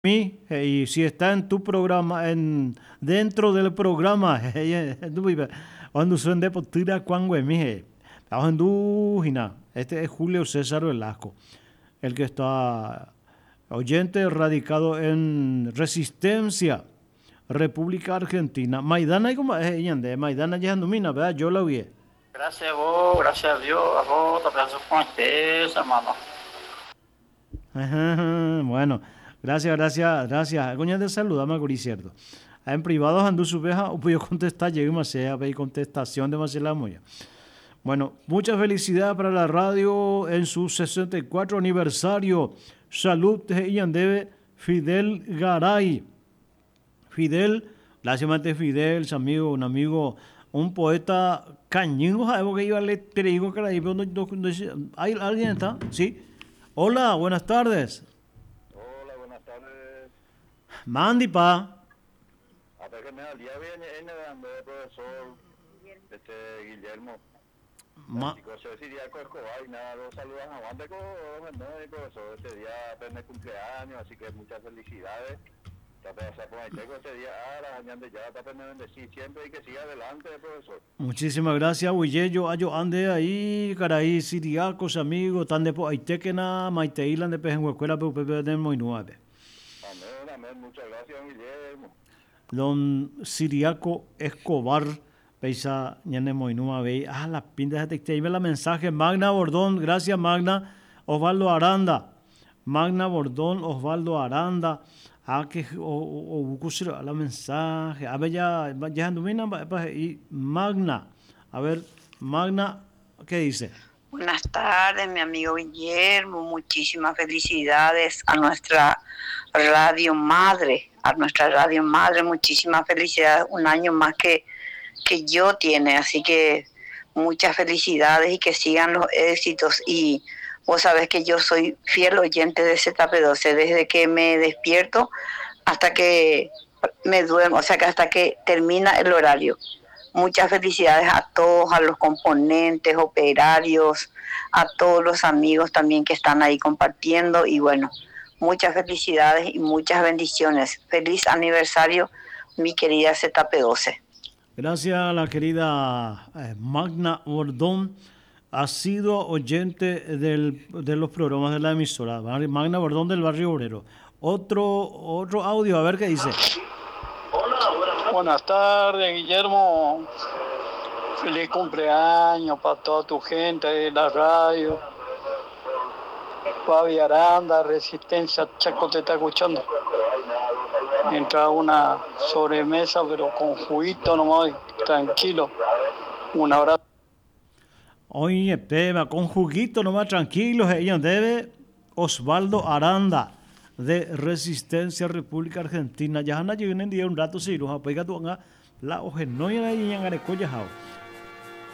Y si está en tu programa, dentro del programa, cuando son de potira cuanguemi, estamos en Dujina. Este es Julio César Velasco, el que está oyente radicado en Resistencia, República Argentina. Maidana y como es ella de Maidana ya domina, ¿verdad? Yo la vi. Gracias a vos, gracias a Dios, a vos, te abrazo con estés, hermano. Bueno, gracias. Coña de saludame, Guri, cierto. En privado andu su veja, o puedo contestar, llegué más a ver contestación de Marcela Moya. Bueno, muchas felicidades para la radio en su 64 aniversario. Salud, debe Fidel Garay. Fidel, gracias Fidel, su amigo, un amigo, un poeta cañingo, algo que iba a leer, te digo que ¿hay alguien está? Sí. Hola, buenas tardes. Hola, buenas tardes. Mandi, pa. Hasta que me al día viene el profesor Guillermo. José Siriaco Escobar y nada, los saludos a Juan de profesor. Este día apenas cumpleaños, así que muchas felicidades. Este día, siempre y que siga adelante, profesor. Muchísimas gracias, Huilleyo. Ayo ande ahí, caraí, Siriacos, amigos, tan de Aitequena, Maiteilan de Pejenhuecuela, Pepe de Moinuave. Amén, muchas gracias, Guillermo. Don Siriaco Escobar, Peisa, Ñane Moinuave. La pinta de te la mensaje. Magna Bordón, gracias, Magna. Osvaldo Aranda. Magna Bordón, Osvaldo Aranda. Que o la mensaje. A ver, ya domina y Magna. A ver, Magna, ¿qué dice? Buenas tardes, mi amigo Guillermo. Muchísimas felicidades a nuestra radio madre. Muchísimas felicidades. Un año más que yo tiene. Así que muchas felicidades y que sigan los éxitos. Y vos sabés que yo soy fiel oyente de ZP12 desde que me despierto hasta que me duermo, o sea que hasta que termina el horario. Muchas felicidades a todos, a los componentes, operarios, a todos los amigos también que están ahí compartiendo y bueno, muchas felicidades y muchas bendiciones. Feliz aniversario, mi querida ZP12. Gracias a la querida Magna Bordón. Ha sido oyente de los programas de la emisora. Magna Bordón del Barrio Obrero. Otro audio, a ver qué dice. Hola, buenas tardes, Guillermo. Feliz cumpleaños para toda tu gente de la radio. Fabi Aranda, Resistencia, Chaco te está escuchando. Entra una sobremesa, pero con juguito nomás, tranquilo. Un abrazo. Oye, Peba, con juguito nomás tranquilos, ella debe Osvaldo Aranda de Resistencia República Argentina. Ya han llegado en día un rato, si los apoya tu la ojenoya de ella en Arecoya.